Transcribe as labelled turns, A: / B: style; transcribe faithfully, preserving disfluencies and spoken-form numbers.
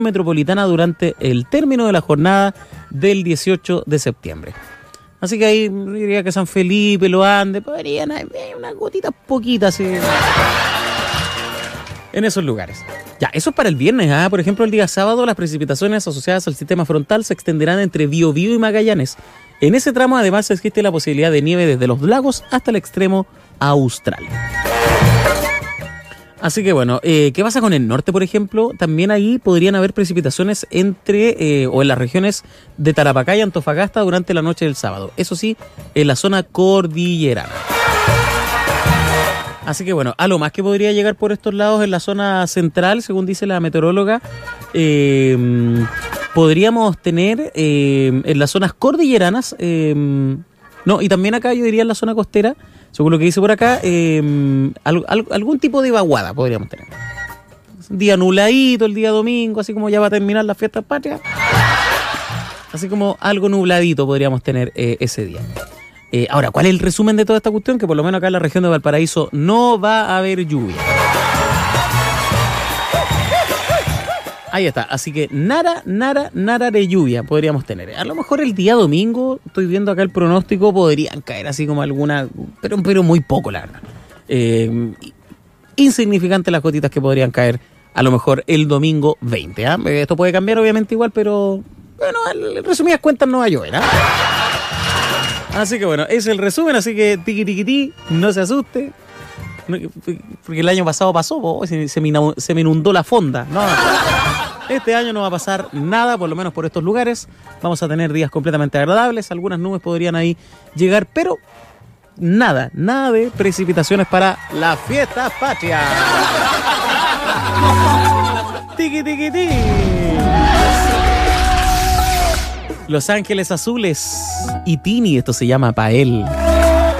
A: metropolitana durante el término de la jornada del dieciocho de septiembre. Así que ahí diría que San Felipe, Los Andes, podrían haber unas gotitas poquitas así, en esos lugares. Ya, eso es para el viernes. ¿ah? Por ejemplo, el día sábado las precipitaciones asociadas al sistema frontal se extenderán entre Biobío y Magallanes. En ese tramo además existe la posibilidad de nieve desde los lagos hasta el extremo austral. Así que bueno, eh, ¿qué pasa con el norte, por ejemplo? También ahí podrían haber precipitaciones entre eh, o en las regiones de Tarapacá y Antofagasta durante la noche del sábado. Eso sí, en la zona cordillerana. Así que bueno, a lo más que podría llegar por estos lados en la zona central, según dice la meteoróloga, eh, podríamos tener eh, en las zonas cordilleranas, eh, no, y también acá yo diría en la zona costera, según lo que dice por acá, eh, al, al, algún tipo de vaguada podríamos tener. Un día nubladito, el día domingo, así como ya va a terminar la fiesta patria. Así como algo nubladito podríamos tener eh, ese día. Eh, ahora, ¿cuál es el resumen de toda esta cuestión? Que por lo menos acá en la región de Valparaíso no va a haber lluvia. Ahí está, así que nada, nada, nada de lluvia podríamos tener. A lo mejor el día domingo, estoy viendo acá el pronóstico, podrían caer así como alguna, pero, pero muy poco, la verdad. Eh, insignificantes las gotitas que podrían caer a lo mejor el domingo veinte. ¿eh? Esto puede cambiar obviamente igual, pero bueno, en resumidas cuentas no va a llover. ¿eh? Así que bueno, ese es el resumen, así que tiqui tiqui ti, no se asuste. Porque el año pasado pasó, oh, se, se, me, se me inundó la fonda. No, este año no va a pasar nada, por lo menos por estos lugares. Vamos a tener días completamente agradables. Algunas nubes podrían ahí llegar, pero nada, nada de precipitaciones para la fiesta patria. Tiqui tiqui ti. Los Ángeles Azules y Tini, esto se llama Pa' él.